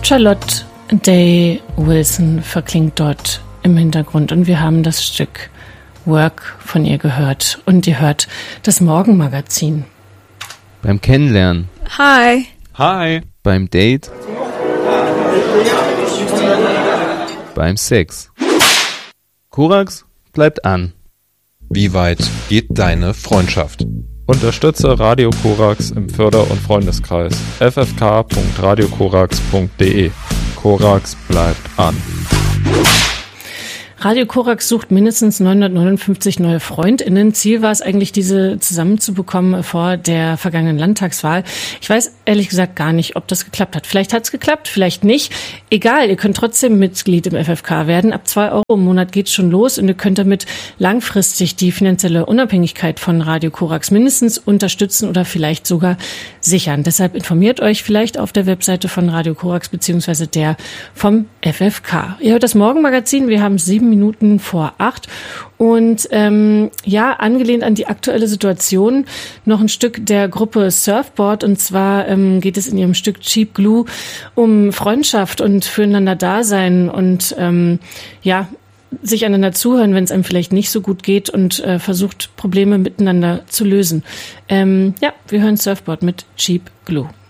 Charlotte Day Wilson verklingt dort im Hintergrund und wir haben das Stück Work von ihr gehört und ihr hört das Morgenmagazin. Beim Kennenlernen. Hi. Hi. Beim Date. Beim Sex. Korax bleibt an. Wie weit geht deine Freundschaft? Unterstütze Radio Korax im Förder- und Freundeskreis. ffk.radiokorax.de. Korax bleibt an. Radio Korax sucht mindestens 959 neue FreundInnen. Ziel war es eigentlich, diese zusammenzubekommen vor der vergangenen Landtagswahl. Ich weiß ehrlich gesagt gar nicht, ob das geklappt hat. Vielleicht hat es geklappt, vielleicht nicht. Egal, ihr könnt trotzdem Mitglied im FFK werden. Ab 2 Euro im Monat geht's schon los und ihr könnt damit langfristig die finanzielle Unabhängigkeit von Radio Korax mindestens unterstützen oder vielleicht sogar sichern. Deshalb informiert euch vielleicht auf der Webseite von Radio Korax beziehungsweise der vom FFK. Ihr hört das Morgenmagazin. Wir haben 7 Minuten vor 8 und angelehnt an die aktuelle Situation noch ein Stück der Gruppe Surfboard und zwar geht es in ihrem Stück Cheap Glue um Freundschaft und füreinander Dasein und sich einander zuhören, wenn es einem vielleicht nicht so gut geht und versucht Probleme miteinander zu lösen. Wir hören Surfboard mit Cheap Glue.